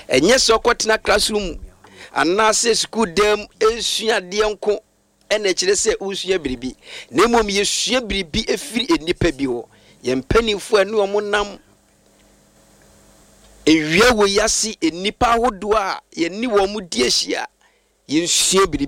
enye so kwotena classroom anase school dem esua de nko ene kire se usua biribi na mom yesua biribi efiri enipa bi ho ye mpanifo anu omonam ewia wo yasi enipa hodo a ye ni wo mu di ahia yensua biribi